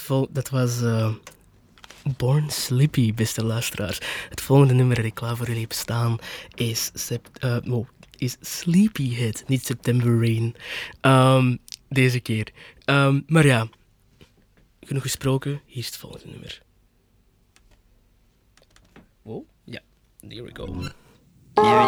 dat was Born Slippy, beste luisteraars. Het volgende nummer dat ik klaar voor jullie heb staan is, is Sleepyhead, niet September Rain. Deze keer. Maar ja, genoeg gesproken. Hier is het volgende nummer. Oh, ja. Here we go.